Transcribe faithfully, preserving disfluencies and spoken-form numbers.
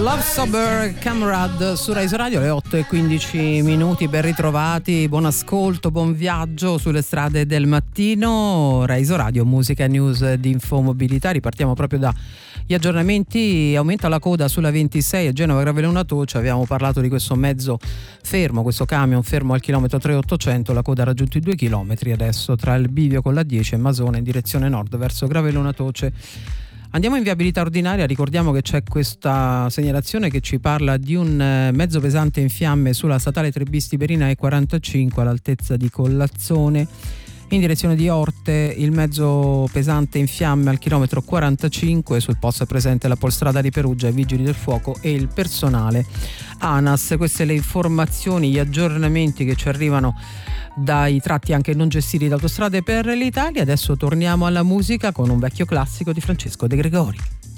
Love Sober Camrad su Rai Radio, alle otto e quindici minuti, ben ritrovati, buon ascolto, buon viaggio sulle strade del mattino. Rai Radio, musica, news di infomobilità. Ripartiamo proprio dagli aggiornamenti. Aumenta la coda sulla ventisei a Genova Gravellona Toce. Abbiamo parlato di questo mezzo fermo, questo camion fermo al chilometro tre ottocento. La coda ha raggiunto i due chilometri adesso tra il bivio con la dieci e Masone in direzione nord verso Gravellona Toce. Andiamo in viabilità ordinaria, ricordiamo che c'è questa segnalazione che ci parla di un mezzo pesante in fiamme sulla statale Trebisti Berina E quarantacinque all'altezza di Collazzone. In direzione di Orte il mezzo pesante in fiamme al chilometro quarantacinque, sul posto è presente la Polstrada di Perugia, i vigili del fuoco e il personale ANAS. Queste le informazioni, gli aggiornamenti che ci arrivano dai tratti anche non gestiti da Autostrade per l'Italia. Adesso torniamo alla musica con un vecchio classico di Francesco De Gregori.